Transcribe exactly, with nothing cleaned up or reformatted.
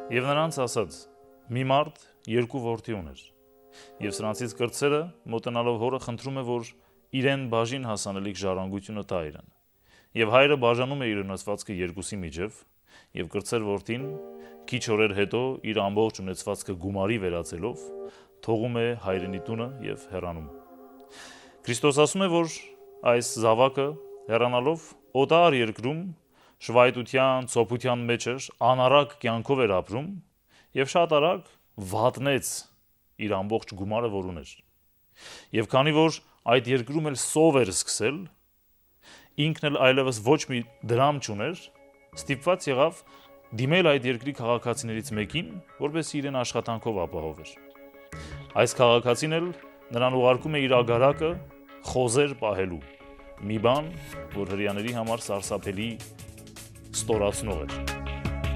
Եվ նրանց ասաց. մի մարդ երկու որդի ուներ, եւ սրանցից կրտսերը մոտենալով հորը խնդրում է, որ իրեն բաժին հասանելիք ժառանգությունը տա իրեն։ Եվ հայրը բաժանում է իր ունեցվածքը երկուսի միջև, եւ կրտսեր որդին քիչ օրեր հետո իր ամբողջ ունեցվածքը գումարի վերածելով թողում է հայրենի տունը եւ հեռանում։ Քրիստոս ասում է, որ այս զավակը հեռանալով օտար երկրում շվայտության, ծոփության մեջ էր, անառակ կյանքով էր ապրում եւ շատ արագ վատնեց իր ամբողջ գումարը, որ ուներ։ Եվ քանի որ այդ երկրում էլ սով էր սկսել, ինքն էլ այլևս ոչ մի դրամ չուներ, ստիպված եղավ դիմել այդ երկրի քաղաքացիներից մեկին, որպեսզի իրեն աշխատանքով ապահովեր։ Այս քաղաքացին էլ նրան ուղարկում է իր ագարակը խոզեր պահելու, մի բան, որ հրեաների համար սարսափելի ստորացնող էր։